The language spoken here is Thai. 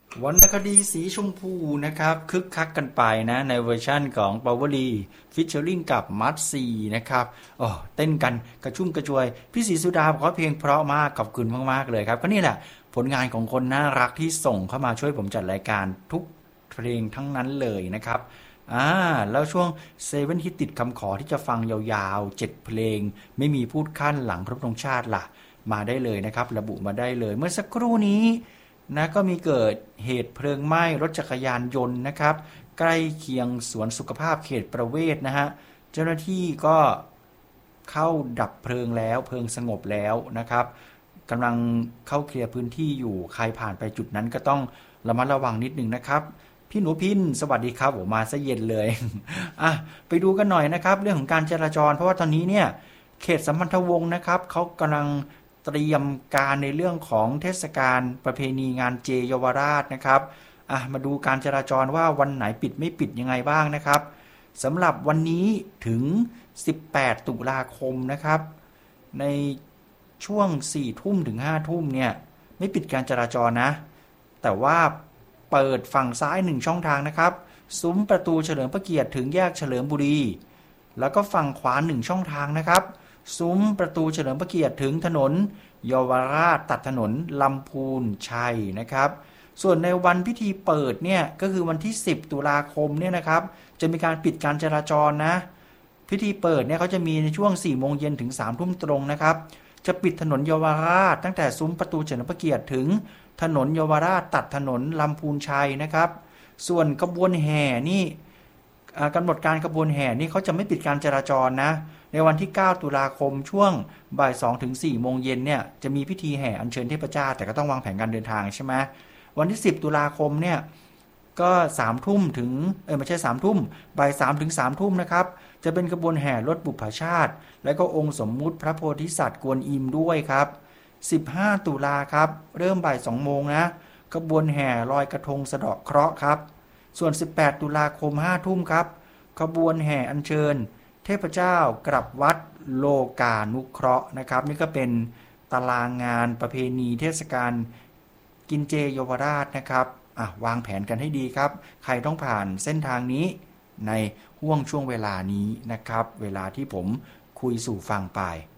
วรรณคดีสีชมพูนะครับคึกคักกันไปนะในเวอร์ชั่นของปาวลีฟิชเชอริงกับมัตซีนะครับเต้นกันกระชุ่มกระชวยพี่ศรีสุดาบอกว่าเพลงเพราะมากขอบคุณมากๆเลยครับก็นี่แหละผลงานของคนน่ารักที่ส่งเข้ามาช่วยผมจัดรายการทุกเพลงทั้งนั้นเลยนะครับแล้วช่วงเซเว่นฮิตติดคำขอที่จะฟังยาวๆ7เพลงไม่มีพูดขั้นหลังครบธงชาติล่ะมาได้เลยนะครับระบุมาได้เลยเมื่อสักครู่นี้นะก็มีเกิดเหตุเพลิงไหม้รถจักรยานยนต์นะครับใกล้เคียงสวนสุขภาพเขตประเวศนะฮะเจ้าหน้าที่ก็เข้าดับเพลิงแล้วเพลิงสงบแล้วนะครับกำลังเข้าเคลียร์พื้นที่อยู่ใครผ่านไปจุดนั้นก็ต้องระมัดระวังนิดนึงนะครับพี่หนูพินสวัสดีครับผมมาซะเย็นเลย ไปดูกันหน่อยนะครับเรื่องของการจราจรเพราะว่าตอนนี้เนี่ยเขตสัมพันธวงศ์นะครับเขากำลังเตรียมการในเรื่องของเทศกาลประเพณีงานเจเยาวราชนะครับมาดูการจราจรว่าวันไหนปิดไม่ปิดยังไงบ้างนะครับสำหรับวันนี้ถึง18ตุลาคมนะครับในช่วง4ทุ่มถึง5ทุ่มเนี่ยไม่ปิดการจราจรนะแต่ว่าเปิดฝั่งซ้าย1ช่องทางนะครับซุ้มประตูเฉลิมพระเกียรติถึงแยกเฉลิมบุรีแล้วก็ฝั่งขวา1ช่องทางนะครับซุ้มประตูเฉลิมพระเกียรติถึงถนนเยาวราชตัดถนนลำพูนชัยนะครับส่วนในวันพิธีเปิดเนี่ยก็คือวันที่10ตุลาคมเนี่ยนะครับจะมีการปิดการจราจรนะพิธีเปิดเนี่ยเขาจะมีในช่วง4โมงเย็นถึง3ทุ่มตรงนะครับจะปิดถนนเยาวราชตั้งแต่ซุ้มประตูเฉลิมพระเกียรติถึงถนนเยาวราชตัดถนนลำพูนชัยนะครับส่วนขบวนแห่นี่กำหนดการขบวนแห่นี่เขาจะไม่ปิดการจราจรนะในวันที่9ตุลาคมช่วงบ่าย2ถึง4โมงเย็นเนี่ยจะมีพิธีแห่อัญเชิญเทพเจ้าแต่ก็ต้องวางแผนการเดินทางใช่ไหมวันที่10ตุลาคมเนี่ยก็3ทุ่มถึงไม่ใช่3ทุ่มบ่าย3ถึง3ทุ่มนะครับจะเป็นขบวนแห่รถบุพชาติและก็องค์สมมุติพระโพธิสัตว์กวนอิมด้วยครับ15ตุลาครับเริ่มบ่าย2โมงนะขบวนแห่ลอยกระทงสะเดาะเคราะห์ครับส่วน18ตุลาคม5ทุ่มครับขบวนแห่อัญเชิญเทพเจ้ากลับวัดโลกานุเคราะห์นะครับนี่ก็เป็นตารางงานประเพณีเทศกาลกินเจเยาวราชนะครับวางแผนกันให้ดีครับใครต้องผ่านเส้นทางนี้ในห่วงช่วงเวลานี้นะครับเวลาที่ผมคุยสู่ฟังไป